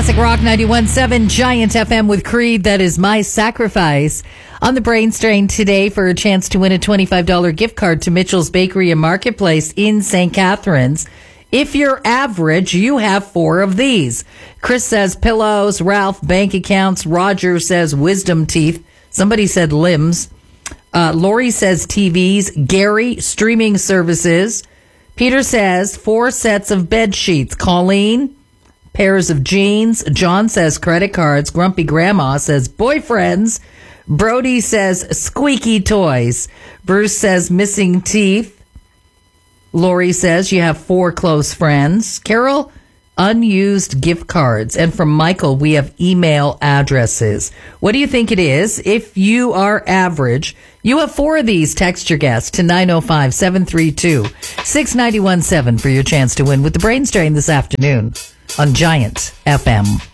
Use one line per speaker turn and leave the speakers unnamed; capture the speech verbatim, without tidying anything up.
Classic Rock ninety-one point seven Giant F M with Creed. That is My Sacrifice. On the Brain Strain today for a chance to win a twenty-five dollars gift card to Mitchell's Bakery and Marketplace in Saint Catharines. If you're average, you have four of these. Chris says pillows. Ralph, bank accounts. Roger says wisdom teeth. Somebody said limbs. Uh, Lori says T Vs. Gary, streaming services. Peter says four sets of bed sheets. Colleen, pairs of jeans. John says credit cards. Grumpy Grandma says boyfriends. Brody says squeaky toys. Bruce says missing teeth. Lori says you have four close friends. Carol, unused gift cards. And from Michael, we have email addresses. What do you think it is? If you are average, you have four of these. Text your guess to nine oh five, seven three two, six nine one seven for your chance to win with the Brain Strain this afternoon on Giant F M.